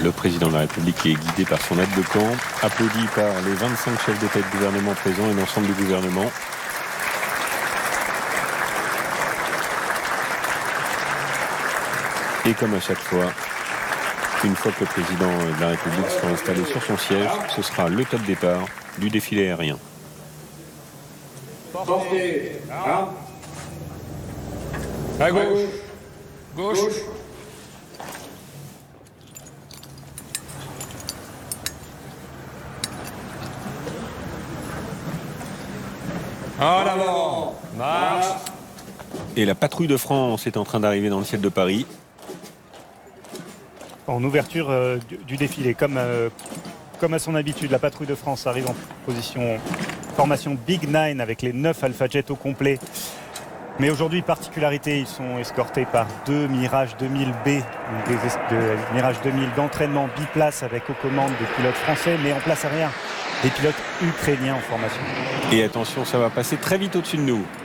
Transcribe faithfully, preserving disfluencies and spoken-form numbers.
Le président de la République est guidé par son aide de camp, applaudi par les vingt-cinq chefs d'État et de gouvernement présents et l'ensemble du gouvernement. Et comme à chaque fois, une fois que le président de la République sera installé sur son siège, ce sera le top départ du défilé aérien. Portez, hein, à gauche, gauche, gauche. en avant, marche. Et la patrouille de France est en train d'arriver dans le ciel de Paris. En ouverture euh, du, du défilé, comme, euh, comme à son habitude, la patrouille de France arrive en position formation Big Nine avec les neuf Alpha Jet au complet. Mais aujourd'hui, particularité, ils sont escortés par deux Mirage deux mille B, des, de, Mirage deux mille d'entraînement biplace avec aux commandes des pilotes français, mais en place arrière, des pilotes ukrainiens en formation. Et attention, ça va passer très vite au-dessus de nous.